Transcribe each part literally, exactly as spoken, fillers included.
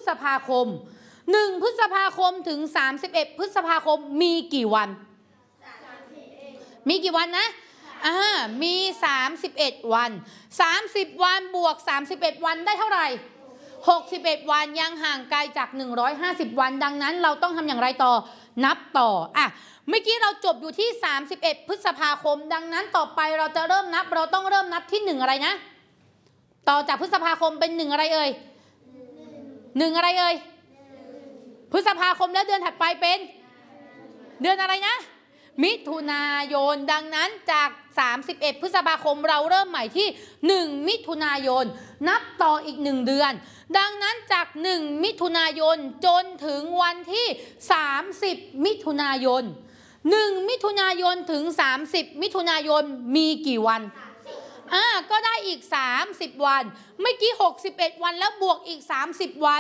ษภาคมหนึ่งพฤษภาคมถึงสามสิบเอ็ดพฤษภาคมมีกี่วันมีกี่วันนะอ่ามีสามสิบเอ็ดวันสามสิบวันบวกสามสิบเอ็ดวันได้เท่าไหร่หกสิบเอ็ดวันยังห่างไกลจากหนึ่งร้อยห้าสิบวันดังนั้นเราต้องทำอย่างไรต่อนับต่ออ่ะเมื่อกี้เราจบอยู่ที่สามสิบเอ็ดพฤษภาคมดังนั้นต่อไปเราจะเริ่มนับเราต้องเริ่มนับที่หนึ่งอะไรนะต่อจากพฤษภาคมเป็นหนึ่งอะไรเอ่ยหนึ่งอะไรเอ่ยพฤษภาคมแล้วเดือนถัดไปเป็นเดือนอะไรนะมิถุนายนดังนั้นจากสามสิบเอ็ดพฤษภาคมเราเริ่มใหม่ที่หนึ่งมิถุนายนนับต่ออีกหนึ่งเดือนดังนั้นจากหนึ่งมิถุนายนจนถึงวันที่สามสิบมิถุนายนหนึ่งมิถุนายนถึงสามสิบมิถุนายนมีกี่วันอ่าก็ได้อีกสามสิบวันเมื่อกี้หกสิบเอ็ดวันแล้วบวกอีกสามสิบวัน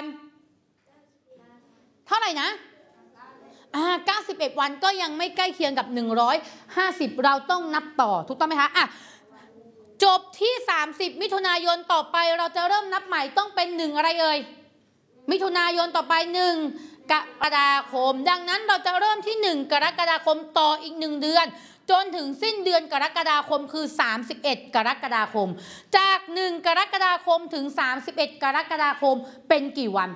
เท่าไหร่นะอ่าเก้าสิบเอ็ดวันก็ยังไม่ใกล้เคียงกับหนึ่งร้อยห้าสิบเราต้องนับต่อถูกต้องไหมคะอ่ะจบที่สามสิบมิถุนายนต่อไปเราจะเริ่มนับใหม่ต้องเป็นหนึ่งอะไรเอ่ยมิถุนายนต่อไปหนึ่งกรกฎาคมดังนั้นเราจะเริ่มที่หนึ่งกรกฎาคมต่ออีกหนึ่งเดือนจนถึงสิ้นเดือนกรกฎาคมคือสามสิบเอ็ดกรกฎาคมจากหนึ่งกรกฎาคมถึงสามสิบเอ็ดกรกฎาคมเป็นกี่วัน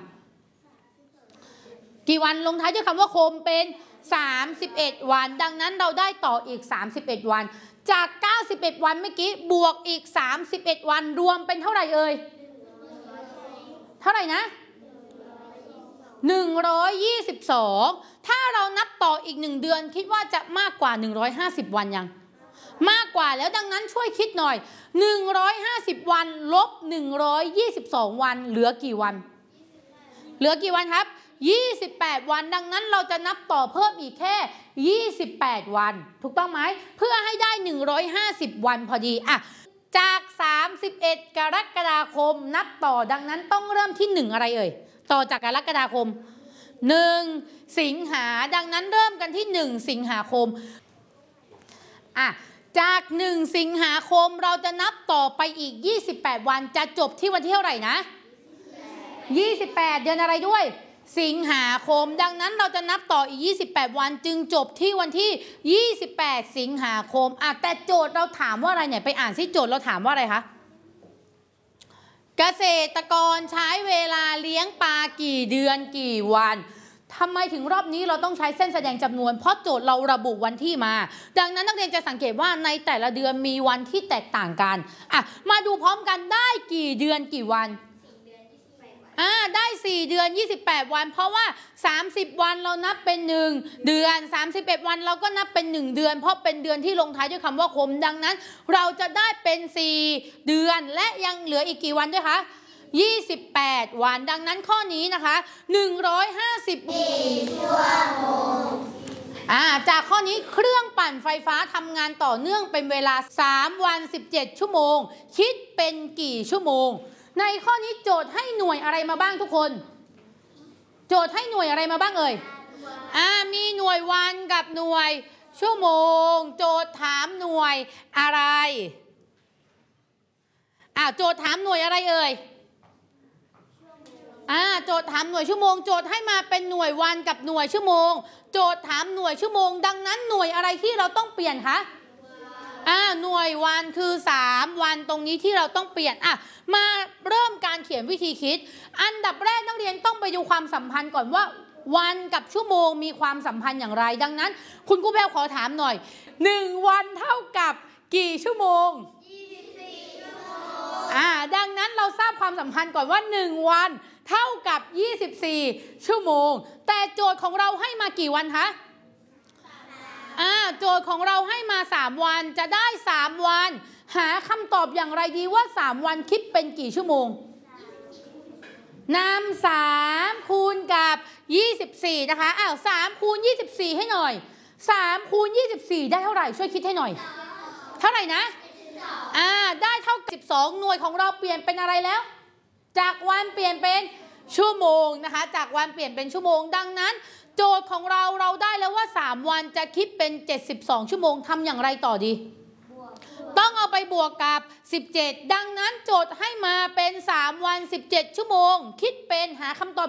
กี่วันลงท้ายด้วยคำว่าคมเป็นสามสิบเอ็ดวันดังนั้นเราได้ต่ออีกสามสิบเอ็ดวันจากเก้าสิบเอ็ดวันเมื่อกี้บวกอีกสามสิบเอ็ดวันรวมเป็นเท่าไหร่เอ่ยเท่าไหร่นะหนึ่งร้อยยี่สิบสองถ้าเรานับต่ออีกหนึ่งเดือนคิดว่าจะมากกว่าหนึ่งร้อยห้าสิบวันยังมากกว่าแล้วดังนั้นช่วยคิดหน่อยหนึ่งร้อยห้าสิบวันลบหนึ่งร้อยยี่สิบสองวันเหลือกี่วันเหลือกี่วันครับยี่สิบแปดวันดังนั้นเราจะนับต่อเพิ่มอีกแค่ยี่สิบแปดวันถูกต้องไหมเพื่อให้ได้หนึ่งร้อยห้าสิบวันพอดีอ่ะจากสามสิบเอ็ดกรกฎาคมนับต่อดังนั้นต้องเริ่มที่หนึ่งอะไรเอ่ยต่อจากกรกฎาคมหนึ่งสิงหาดังนั้นเริ่มกันที่หนึ่งสิงหาคมอ่ะจากหนึ่งสิงหาคมเราจะนับต่อไปอีกยี่สิบแปดวันจะจบที่วันที่เท่าไหร่นะยี่สิบแปดเดือนอะไรด้วยสิงหาคมดังนั้นเราจะนับต่ออีกยี่สิบแปดวันจึงจบที่วันที่ยี่สิบแปดสิงหาคมอ่ะแต่โจทย์เราถามว่าอะไรเนี่ยไปอ่านซิโจทย์เราถามว่าอะไรคะเกษตรกรใช้เวลาเลี้ยงปลากี่เดือนกี่วันทำไมถึงรอบนี้เราต้องใช้เส้นแสดงจำนวนเพราะโจทย์เราระบุวันที่มาดังนั้นนักเรียนจะสังเกตว่าในแต่ละเดือนมีวันที่แตกต่างกันอ่ะมาดูพร้อมกันได้กี่เดือนกี่วันอ่าได้สี่เดือนยี่สิบแปดวันเพราะว่าสามสิบวันเรานับเป็นหนึ่งเดือนสามสิบเอ็ดวันเราก็นับเป็นหนึ่งเดือนเพราะเป็นเดือนที่ลงท้ายด้วยคำว่าคมดังนั้นเราจะได้เป็นสี่เดือนและยังเหลืออีกกี่วันด้วยคะยี่สิบแปดวันดังนั้นข้อนี้นะคะหนึ่งร้อยห้าสิบชั่วโมงอ่าจากข้อนี้เครื่องปั่นไฟฟ้าทำงานต่อเนื่องเป็นเวลาสามวันสิบเจ็ดชั่วโมงคิดเป็นกี่ชั่วโมงในข้อนี้โจทย์ให้หน่วยอะไรมาบ้างทุกคนโจทย์ให้หน่วยอะไรมาบ้างเอ่ยอ่ามีหน่วยวันกับหน่วยชั่วโมงโจทย์ถามหน่วยอะไรอ่าโจทย์ถามหน่วยอะไรเอ่ยอ่าโจทย์ถามหน่วยชั่วโมงโจทย์ให้มาเป็นหน่วยวันกับหน่วยชั่วโมงโจทย์ถามหน่วยชั่วโมงดังนั้นหน่วยอะไรที่เราต้องเปลี่ยนคะอ่าหน่วยวันคือสามวันตรงนี้ที่เราต้องเปลี่ยนอ่ะมาเริ่มการเขียนวิธีคิดอันดับแรกนักเรียนต้องไปดูความสัมพันธ์ก่อนว่าวันกับชั่วโมงมีความสัมพันธ์อย่างไรดังนั้นคุณครูแพรวขอถามหน่อยหนึ่งวันเท่ากับกี่ชั่วโมงยี่สิบสี่ชั่วโมงอ่าดังนั้นเราทราบความสัมพันธ์ก่อนว่าหนึ่งวันเท่ากับยี่สิบสี่ชั่วโมงแต่โจทย์ของเราให้มากี่วันคะอ่าโจทย์ของเราให้มาสามวันจะได้สามวันหาคำตอบอย่างไรดีว่าสามวันคิดเป็นกี่ชั่วโมงนำสามคูณกับยี่สิบสี่นะคะอ้าวสามคูณยี่สิบสี่ให้หน่อยสามคูณยี่สิบสี่ได้เท่าไหร่ช่วยคิดให้หน่อยเท่าไหร่นะอ่าได้เท่ากับสิบสองหน่วยของเราเปลี่ยนเป็นอะไรแล้วจากวันเปลี่ยนเป็นชั่วโมงนะคะจากวันเปลี่ยนเป็นชั่วโมงดังนั้นโจทย์ของเราเราได้แล้วว่าสามวันจะคิดเป็นเจ็ดสิบสองชั่วโมงทำอย่างไรต่อดีต้องเอาไปบวกกับสิบเจ็ดดังนั้นโจทย์ให้มาเป็นสามวันสิบเจ็ดชั่วโมงคิดเป็นหาคำตอบ